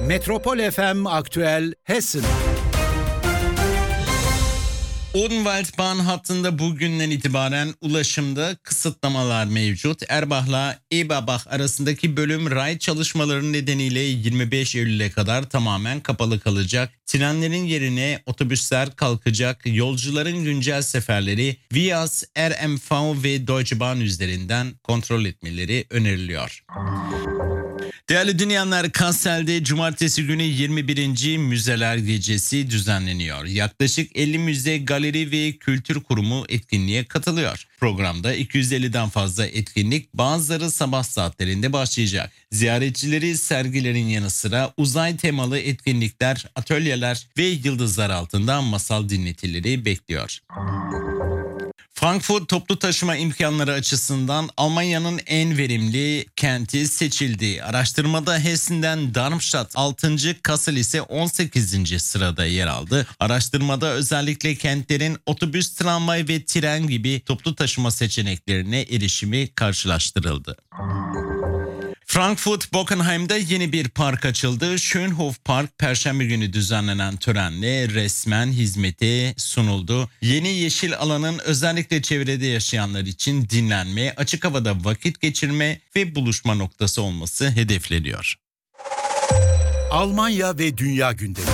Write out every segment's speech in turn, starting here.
Metropol FM Aktüel Hessen. Odenwaldbahn hattında bugünden itibaren ulaşımda kısıtlamalar mevcut. Erbah'la Eberbach arasındaki bölüm ray çalışmaları nedeniyle 25 Eylül'e kadar tamamen kapalı kalacak. Trenlerin yerine otobüsler kalkacak. Yolcuların güncel seferleri Vias, RMV ve Deutsche Bahn üzerinden kontrol etmeleri öneriliyor. Değerli dinleyenler, Kassel'de cumartesi günü 21. Müzeler Gecesi düzenleniyor. Yaklaşık 50 müze, galeri ve kültür kurumu etkinliğe katılıyor. Programda 250'den fazla etkinlik, bazıları sabah saatlerinde başlayacak. Ziyaretçileri sergilerin yanı sıra uzay temalı etkinlikler, atölyeler ve yıldızlar altında masal dinletileri bekliyor. Frankfurt toplu taşıma imkanları açısından Almanya'nın en verimli kenti seçildi. Araştırmada Hessen'den Darmstadt 6. Kassel ise 18. sırada yer aldı. Araştırmada özellikle kentlerin otobüs, tramvay ve tren gibi toplu taşıma seçeneklerine erişimi karşılaştırıldı. Frankfurt Bockenheim'da yeni bir park açıldı. Schönhof Park Perşembe günü düzenlenen törenle resmen hizmete sunuldu. Yeni yeşil alanın özellikle çevrede yaşayanlar için dinlenme, açık havada vakit geçirme ve buluşma noktası olması hedefleniyor. Almanya ve dünya gündemi.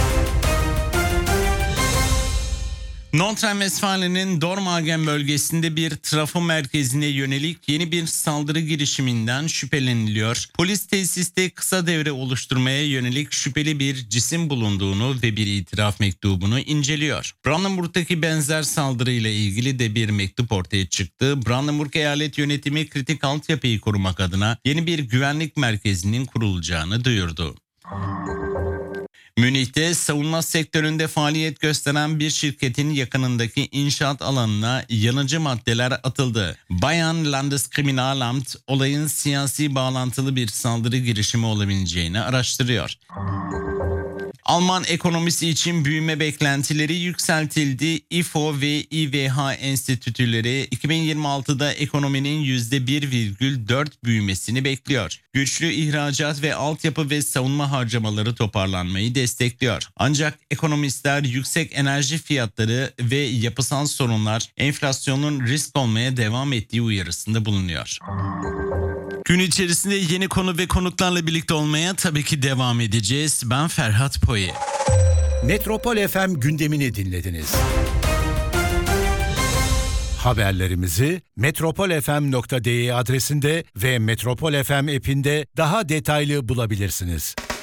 Nordrhein-Westfalen'in Dormagen bölgesinde bir trafo merkezine yönelik yeni bir saldırı girişiminden şüpheleniliyor. Polis tesiste kısa devre oluşturmaya yönelik şüpheli bir cisim bulunduğunu ve bir itiraf mektubunu inceliyor. Brandenburg'daki benzer saldırıyla ilgili de bir mektup ortaya çıktı. Brandenburg Eyalet Yönetimi kritik altyapıyı korumak adına yeni bir güvenlik merkezinin kurulacağını duyurdu. Münih'te savunma sektöründe faaliyet gösteren bir şirketin yakınındaki inşaat alanına yanıcı maddeler atıldı. Bayern Landeskriminalamt olayın siyasi bağlantılı bir saldırı girişimi olabileceğini araştırıyor. Alman ekonomisi için büyüme beklentileri yükseltildi. İFO ve İVH enstitüleri 2026'da ekonominin %1,4 büyümesini bekliyor. Güçlü ihracat ve altyapı ve savunma harcamaları toparlanmayı destekliyor. Ancak ekonomistler yüksek enerji fiyatları ve yapısal sorunlar enflasyonun risk olmaya devam ettiği uyarısında bulunuyor. Gün içerisinde yeni konu ve konuklarla birlikte olmaya tabii ki devam edeceğiz. Ben Ferhat Poyi. Metropol FM gündemini dinlediniz. Haberlerimizi metropolfm.de adresinde ve Metropol FM app'inde daha detaylı bulabilirsiniz.